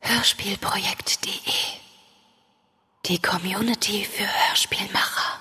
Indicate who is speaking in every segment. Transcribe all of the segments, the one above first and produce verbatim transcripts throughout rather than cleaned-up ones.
Speaker 1: Hörspielprojekt punkt de. Die Community für Hörspielmacher.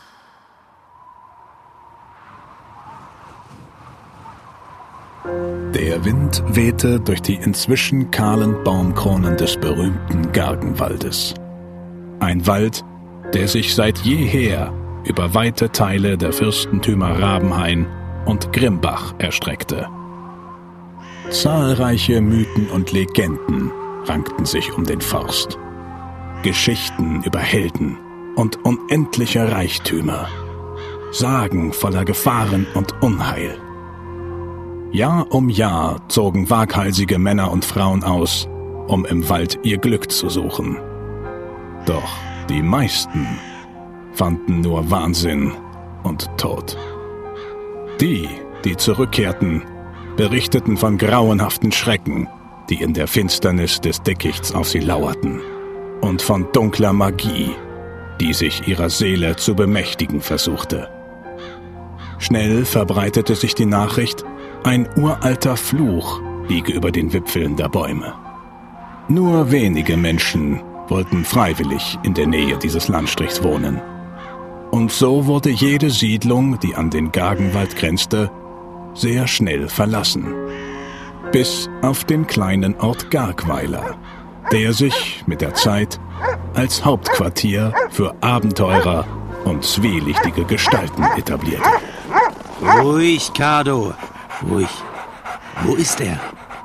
Speaker 2: Der Wind wehte durch die inzwischen kahlen Baumkronen des berühmten Gargenwaldes. Ein Wald, der sich seit jeher über weite Teile der Fürstentümer Rabenhain und Grimbach erstreckte. Zahlreiche Mythen und Legenden rankten sich um den Forst. Geschichten über Helden und unendliche Reichtümer. Sagen voller Gefahren und Unheil. Jahr um Jahr zogen waghalsige Männer und Frauen aus, um im Wald ihr Glück zu suchen. Doch die meisten fanden nur Wahnsinn und Tod. Die, die zurückkehrten, berichteten von grauenhaften Schrecken, die in der Finsternis des Dickichts auf sie lauerten, und von dunkler Magie, die sich ihrer Seele zu bemächtigen versuchte. Schnell verbreitete sich die Nachricht, ein uralter Fluch liege über den Wipfeln der Bäume. Nur wenige Menschen wollten freiwillig in der Nähe dieses Landstrichs wohnen. Und so wurde jede Siedlung, die an den Gargenwald grenzte, sehr schnell verlassen. Bis auf den kleinen Ort Gargweiler, der sich mit der Zeit als Hauptquartier für Abenteurer und zwielichtige Gestalten etablierte.
Speaker 3: Ruhig, Cardo. Ruhig. Wo ist er?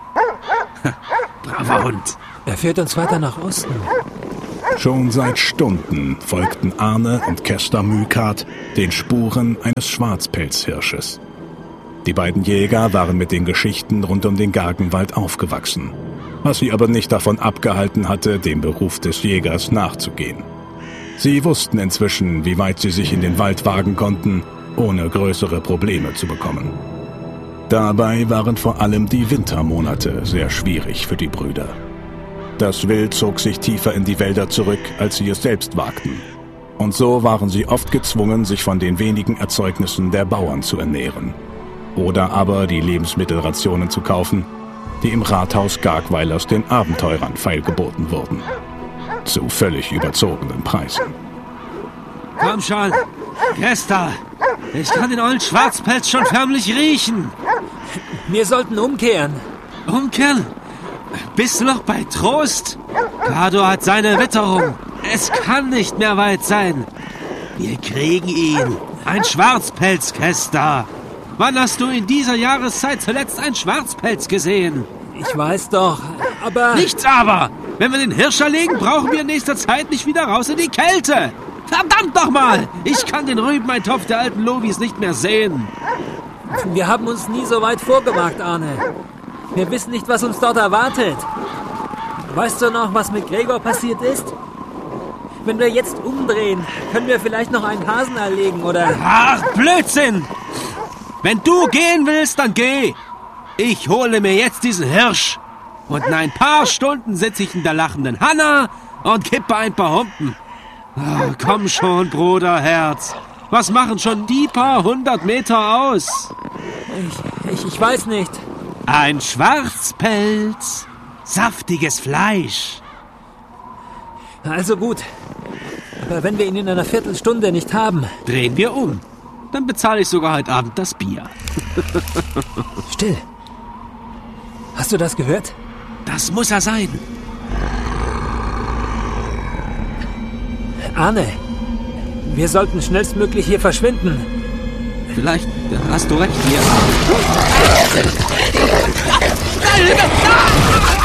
Speaker 3: Braver Hund.
Speaker 4: Er führt uns weiter nach Osten.
Speaker 2: Schon seit Stunden folgten Arne und Kester Mykart den Spuren eines Schwarzpelzhirsches. Die beiden Jäger waren mit den Geschichten rund um den Gargenwald aufgewachsen, was sie aber nicht davon abgehalten hatte, dem Beruf des Jägers nachzugehen. Sie wussten inzwischen, wie weit sie sich in den Wald wagen konnten, ohne größere Probleme zu bekommen. Dabei waren vor allem die Wintermonate sehr schwierig für die Brüder. Das Wild zog sich tiefer in die Wälder zurück, als sie es selbst wagten. Und so waren sie oft gezwungen, sich von den wenigen Erzeugnissen der Bauern zu ernähren. Oder aber die Lebensmittelrationen zu kaufen, die im Rathaus Gargweilers den Abenteurern feilgeboten wurden. Zu völlig überzogenen Preisen.
Speaker 3: Komm schon, Kester. Ich kann den ollen Schwarzpelz schon förmlich riechen.
Speaker 4: Wir sollten umkehren.
Speaker 3: Umkehren? Bist du noch bei Trost? Cardo hat seine Witterung. Es kann nicht mehr weit sein. Wir kriegen ihn. Ein Schwarzpelz, Kester. Wann hast du in dieser Jahreszeit zuletzt ein Schwarzpelz gesehen?
Speaker 4: Ich weiß doch, aber...
Speaker 3: Nichts aber! Wenn wir den Hirsch erlegen, brauchen wir in nächster Zeit nicht wieder raus in die Kälte. Verdammt doch mal! Ich kann den Rübeneintopf der alten Lovis nicht mehr sehen.
Speaker 4: Wir haben uns nie so weit vorgewagt, Arne. Wir wissen nicht, was uns dort erwartet. Weißt du noch, was mit Gregor passiert ist? Wenn wir jetzt umdrehen, können wir vielleicht noch einen Hasen erlegen, oder...
Speaker 3: Ach, Blödsinn! Wenn du gehen willst, dann geh. Ich hole mir jetzt diesen Hirsch. Und in ein paar Stunden sitze ich in der lachenden Hanna und kippe ein paar Humpen. Oh, komm schon, Bruderherz. Was machen schon die paar hundert Meter aus?
Speaker 4: Ich, ich, ich weiß nicht.
Speaker 3: Ein Schwarzpelz. Saftiges Fleisch.
Speaker 4: Also gut. Aber wenn wir ihn in einer Viertelstunde nicht haben...
Speaker 3: Drehen wir um. Dann bezahle ich sogar heute Abend das Bier.
Speaker 4: Still. Hast du das gehört?
Speaker 3: Das muss er sein.
Speaker 4: Arne, wir sollten schnellstmöglich hier verschwinden.
Speaker 3: Vielleicht hast du recht, hier.